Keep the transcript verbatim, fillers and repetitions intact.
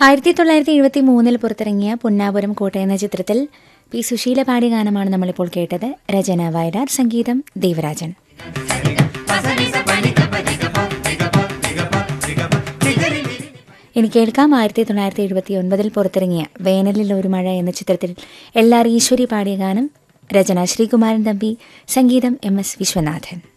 ആയിരത്തി തൊള്ളായിരത്തി എഴുപത്തി മൂന്നിൽ പുറത്തിറങ്ങിയ പുന്നാപുരം കോട്ട എന്ന ചിത്രത്തിൽ പി സുശീല പാടിയ ഗാനമാണ് നമ്മളിപ്പോൾ കേട്ടത്. രചന വയലാർ, സംഗീതം ദേവരാജൻ. ഇനി കേൾക്കാം ആയിരത്തി തൊള്ളായിരത്തി എഴുപത്തി ഒൻപതിൽ പുറത്തിറങ്ങിയ വേനലിൽ ഒരു മഴ എന്ന ചിത്രത്തിൽ എൽ ആർ ഈശ്വരി പാടിയ ഗാനം. രചന ശ്രീകുമാരൻ തമ്പി, സംഗീതം എം എസ് വിശ്വനാഥൻ.